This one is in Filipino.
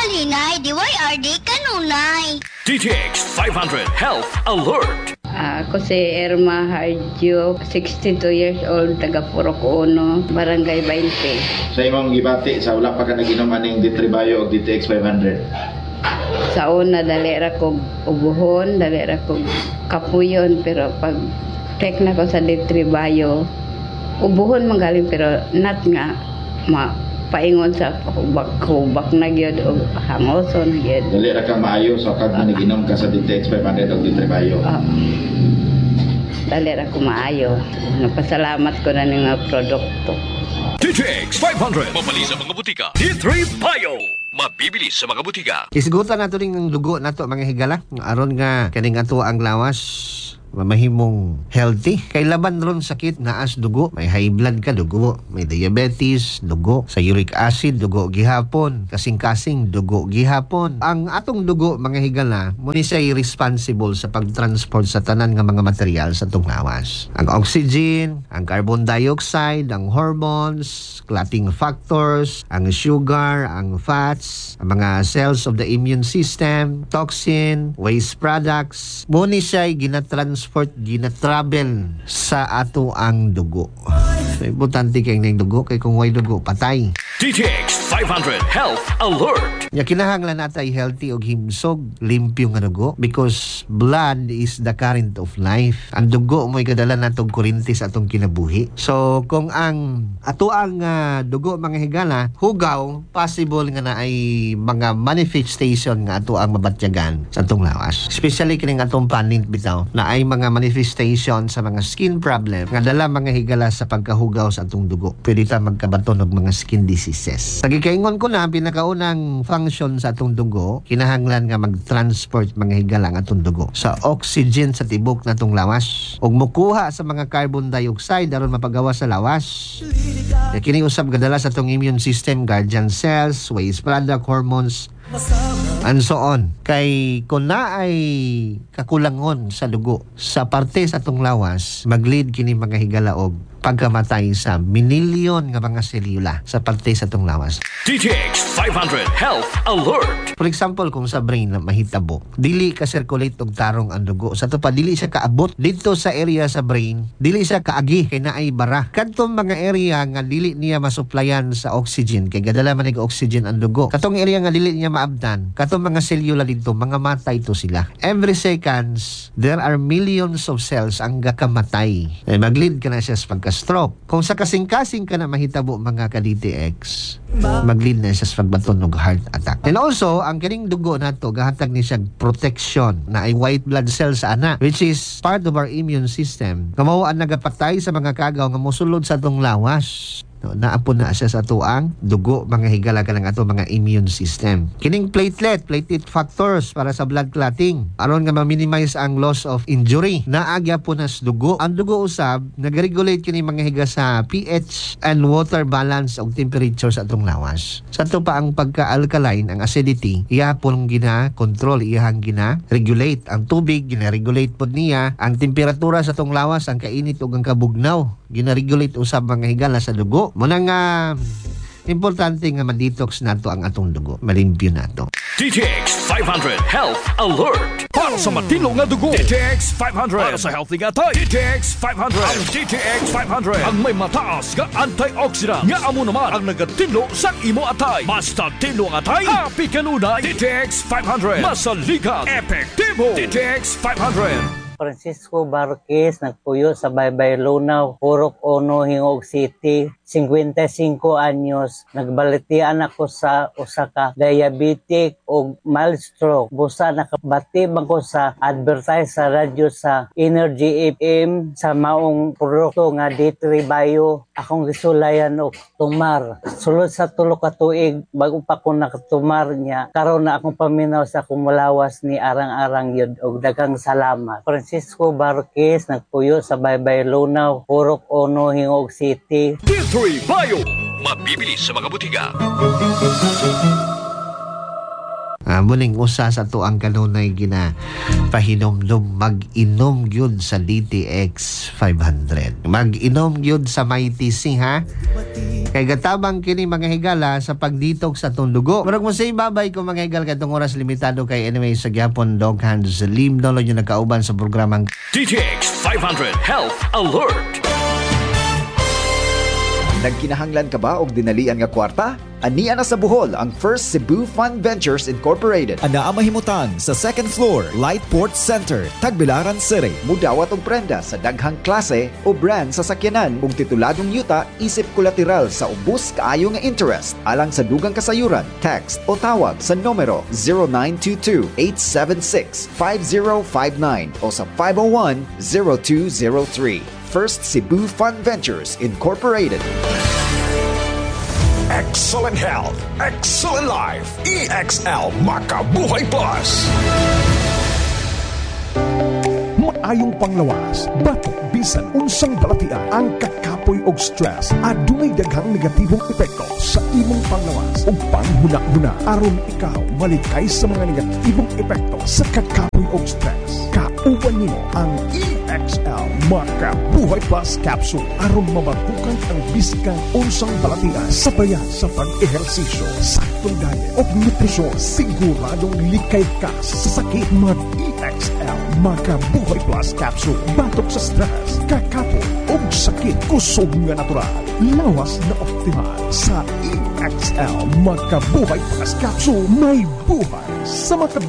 malinay, DYRD kanunay. DTX 500 Health Alert. Ako si Irma Harjo, 62 years old, taga Purok Uno, Barangay 20. Sa imong gibati, sa wala pa ka nag-inom aning Ditribayo o DTX 500? Sa una, dali ra ko ubuhon, dali ra ko kapuyon, pero pag check na ko sa Ditribayo, ubuhon magaling, pero not nga paingon sa hubak na gyud o hangoso na gyud. Dali ra ka maayo so kag nag-inom ka sa DTX 500 o Ditribayo. Dali ra ko maayo. Napasalamat ko na ng mga produkto. DTX 500 mabali sa mga butika. D3 Bio mabibili sa mga butika. Isgutan nato ning dugo nato mga higala aron nga kaning ato ang lawas mamahimong healthy. Kay laban ron sakit na as dugo, may high blood ka, dugo, may diabetes, dugo, sa uric acid, dugo gihapon, kasing-kasing, dugo gihapon. Ang atong dugo, mga higala, muna siya responsible sa pag-transport sa tanan nga mga material sa itong lawas. Ang oxygen, ang carbon dioxide, ang hormones, clotting factors, ang sugar, ang fats, ang mga cells of the immune system, toxin, waste products, muna siya ginatransfer gina-travel sa ato ang dugo. So, importante kay ng dugo, kay kung way dugo, patay. DTX 500 Health Alert. Ya kinahanglan natay healthy og himsog, limpyo nga dugo because blood is the current of life. Ang dugo mo'y kadala natong kuryente sa atong kinabuhi. So, kung ang ato ang dugo mga higala, hugaw, possible nga na ay mga manifestation nga ato ang mabatyagan sa atong lawas. Especially kining atong panit bitaw na ay mga manifestation sa mga skin problem nga dala mga higala sa pagkahugaw sa atong dugo. Pwede ta magkabaton og mga skin diseases. Nagikaingon ko na pinakaunang function sa atong dugo, kinahanglan nga mag-transport mga higala ang atong dugo sa oxygen sa tibok natong lawas ug mokuha sa mga carbon dioxide aron mapagawa sa lawas. Kini usab gadala sa atong immune system, guardian cells, waste product, hormones, and so on. Kay kung na ay kakulangon sa dugo sa parte sa atong lawas, mag-lead kini mga higala og pagkamatay sa minilyon nga mga selula sa parte sa atong lawas. DTX 500 Health Alert. For example, kung sa brain na mahitabo, dili ka circulate og tarong ang dugo. Sa to pa dili siya kaabot dito sa area sa brain, dili siya kaagi kay naay bara. Kadtong mga area nga dili niya masuplayan sa oxygen kay gadala man og oxygen ang dugo. Katong area nga dili niya maabtan, katong mga selula dito, mga matay to sila. Every seconds, there are millions of cells ang gakamatay. Ay mag-lead ka na siya sa pagka-stroke. Kung sa kasing-kasing ka na mahitabo mga ka-DTX, mag-lead na siya sa pagbaton og heart attack. And also, ang kining dugo nato gahatag ni siya protection na ay white blood cells ana, which is part of our immune system. Kamao ang nagapatay sa mga kagaw nga mosulod sa atong lawas. No, naapon na siya sa tuang dugo mga higala ka ng ato mga immune system. Kining platelet factors para sa blood clotting aron nga ma-minimize ang loss of injury. Naagya po na sa dugo. Ang dugo usab nag-regulate kini mga higa sa pH and water balance og temperature sa atong lawas. Sa to pa ang pagka-alkaline, ang acidity, iya pong gina-control, iyahang gina-regulate. Ang tubig, gina-regulate po niya. Ang temperatura sa atong lawas, ang kainit ug ang kabugnaw, gina-regulate usab mga higala sa dugo. Muna nga importante nga ma-detox nato ang atong dugo, malimpyo nato. DTX 500 Health Alert. Para sa matino nga dugo, DTX 500. Para sa healthy nga tayo, DTX 500. Ang DTX 500 ang may mataas nga antioxidant nga amo naman ang nagatino sa imo atay. Basta tino nga atay, happy kanunay. DTX 500 masaligan, epektibo. DTX 500. Francisco Barquez, nagpuyo sa Baybay Lunaw, Purok Uno, Hingog City, 55 anyos. Nagbalitian ako sa usaka diabetic o mild stroke. Busa nakabati ko sa advertise sa radyo sa Energy FM sa maong produkto nga D3 Bio. Akong gisulayan og tumar. Sulod sa tulo ka tuig bago pa ko nakatumar niya. Karon na akong paminaw sa akong malawas ni arang-arang yun og daghang salamat. Francisco Barquez, nagpuyo sa Baybay Lunaw, Purok Uno, Hingog City. D3 Bio, mabibili sa mga butika. Muling usa sa to ang kanunay gina pahinomdom mag-inom gyud sa DTX 500. Mag-inom gyud sa Mighty C ha. Kay gatabang kini mga higala sa pagditok sa atong dugo. Murag mo say babay ko mga higal katong oras limitado kay anyway sa gyapon Dog Hands Lim dolo yung nakauban sa programang DTX 500 Health Alert. Nagkinahanglan ka ba og dinalian nga kwarta? Ania na sa Bohol ang First Cebu Fund Ventures Incorporated. Ana ang mahimutan sa second floor, Lightport Center, Tagbilaran City. Mudawat og prenda sa daghang klase o brand sa sakyanan ug tituladong yuta isip kolateral sa ubos kaayo nga interest alang sa dugang kasayuran. Text o tawag sa numero 0922-876-5059 o sa 501-0203. First Cebu Fund Ventures Incorporated. Excellent health, excellent life. EXL Makabuhay Plus. Maayong panglawas, batok bisan unsang balatian ang kakapoy og stress adunay daghang negatibong epekto sa imong panglawas ug panghuna-huna aron ikaw malikay sa mga negatibong epekto sa kakapoy og stress. Kauban nimo ang EXL Makabuhay Plus Capsule aron mabatukan ang biskang unsang balatian sabayan sa pag-ehersisyo, saktong diet ug nutrisyon. Siguradong likay ka sa sakit. Mag-EXL Makabuhay Plus Capsule. Batok sa stress, kakapoy ug sakit. Kusog nga natural, lawas na optimal. Sa EXL Makabuhay Plus Capsule, may buhay sa mata.